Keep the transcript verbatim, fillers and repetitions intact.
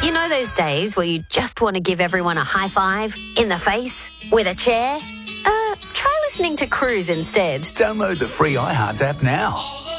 You know those days where you just want to give everyone a high five, in the face, with a chair? Uh, try listening to Cruise instead. Download the free iHeart app now.